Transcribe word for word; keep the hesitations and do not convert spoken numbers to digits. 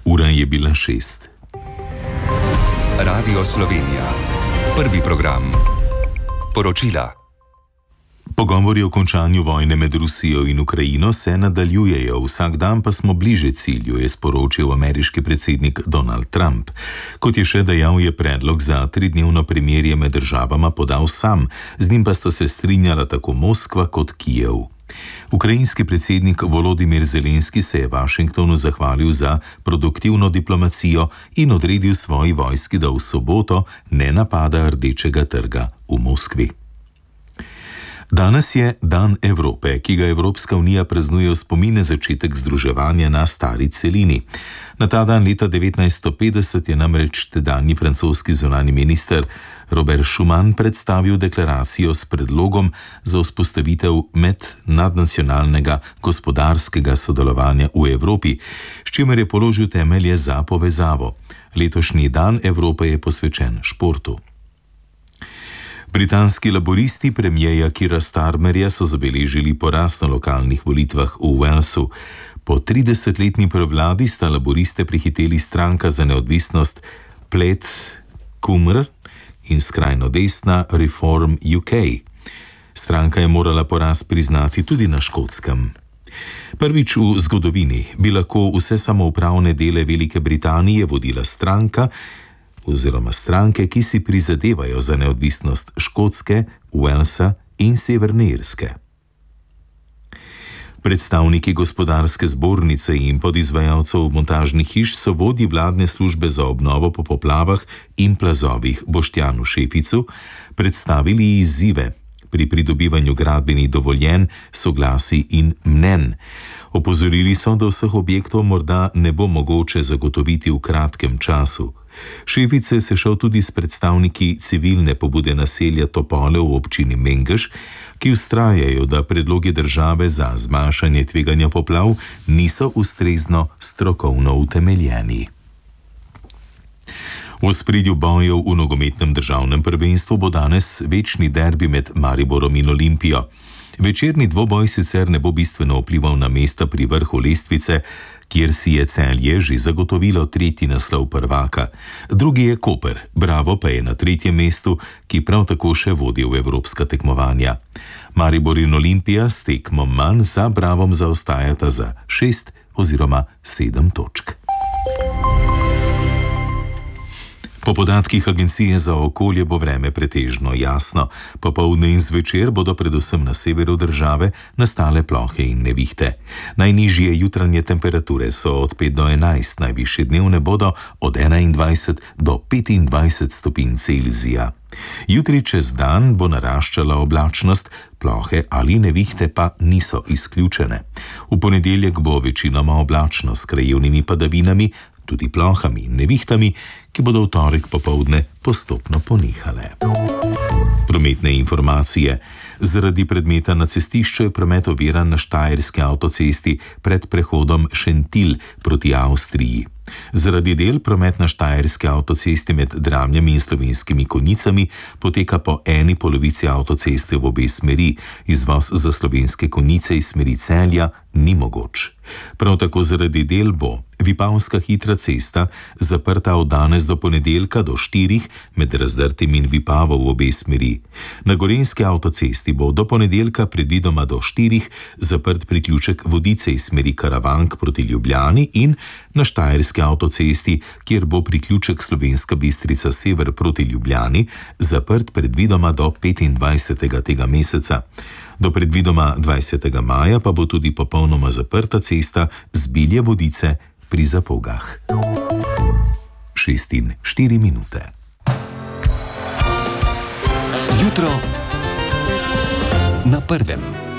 Ura je bila šest. Radio Slovenija. Prvi program. Poročila. Pogovori o končanju vojne med Rusijo in Ukrajino se nadaljujejo, vsak dan pa smo bliže cilju, je sporočil ameriški predsednik Donald Trump. Kot je še dejal, je predlog za tridnevno premirje med državama podal sam, z njim pa sta se strinjala tako Moskva kot Kijev. Ukrajinski predsednik Volodimir Zelenski se je Washingtonu zahvalil za produktivno diplomacijo in odredil svoji vojski, da v soboto ne napada Rdečega trga v Moskvi. Danes je Dan Evrope, ki ga Evropska unija praznuje v spomin na začetek združevanja na stari celini. Na ta dan leta devetnajststo petdeset je namreč tedanji francoski zunanji minister Robert Schuman predstavil deklaracijo s predlogom za vzpostavitev mednadnacionalnega gospodarskega sodelovanja v Evropi, s čimer je položil temelje za povezavo. Letošnji Dan Evrope je posvečen športu. Britanski laboristi premierja Keira Starmerja so zabeležili porast na lokalnih volitvah v Walesu. Po tridesetletni prevladi sta laboriste prihiteli stranka za neodvisnost Plaid Cymru in skrajno desna Reform U K. Stranka je morala poraz priznati tudi na Škotskem. Prvič v zgodovini bi lahko vse samoupravne dele Velike Britanije vodila stranka oziroma stranke, ki si prizadevajo za neodvisnost Škotske, Walesa in Severne Irske. Predstavniki gospodarske zbornice in podizvajalcev montažnih hiš so vodji vladne službe za obnovo po poplavah in plazovih Boštjanu Šeficu predstavili izzive pri pridobivanju gradbenih dovoljenj, soglasij in mnenj. Opozorili so, da vseh objektov morda ne bo mogoče zagotoviti v kratkem času. Šefic je sešel tudi s predstavniki civilne pobude naselja Topole v občini Mengeš, ki vztrajajo, da predlogi države za zmanjšanje tveganja poplav niso ustrezno strokovno utemeljeni. V ospredju bojev v nogometnem državnem prvenstvu bo danes večni derbi med Mariborom in Olimpijo. Večerni dvoboj sicer ne bo bistveno vplival na mesta pri vrhu lestvice, kjer si je Celje že zagotovilo tretji naslov prvaka. Drugi je Koper, Bravo pa je na tretjem mestu, ki prav tako še vodi v evropska tekmovanja. Maribor in Olimpija s tekmo manj za Bravom zaostajata za šest oziroma sedem točk. Po podatkih Agencije za okolje bo vreme pretežno jasno. Popoldne in zvečer bodo predvsem na severu države nastale plohe in nevihte. Najnižje jutranje temperature so od pet do enajst, najvišje dnevne bodo od enaindvajset do petindvajset stopinj Celzija. Jutri čez dan bo naraščala oblačnost, plohe ali nevihte pa niso izključene. V ponedeljek bo večinoma oblačno s krajevnimi padavinami, tudi plohami in nevihtami, ki bodo v torek popoldne postopno ponehale. Prometne informacije. Zaradi predmeta na cestišču je promet oviran na Štajerski avtocesti pred prehodom Šentilj proti Avstriji. Zaradi del promet na Štajerski avtocesti med Dramljem in Slovenskimi Konjicami poteka po eni polovici avtoceste v obe smeri, izvoz za Slovenske Konjice iz smeri Celja ni mogoč. Prav tako zaradi del bo Vipavska hitra cesta zaprta od danes do ponedeljka do štirih med Razdrtim in Vipavo v obe smeri. Na Gorenjski avtocesti bo do ponedeljka predvidoma do štirih zaprt priključek Vodice iz smeri Karavank proti Ljubljani in na Štajerski avtocesti, kjer bo priključek Slovenska Bistrica sever proti Ljubljani zaprt predvidoma do petindvajsetega tega meseca. Do predvidoma dvajsetega maja pa bo tudi popolnoma zaprta cesta Zbilje Vodice pri Zapogah. Šest in štiri minute. Jutro na prvem.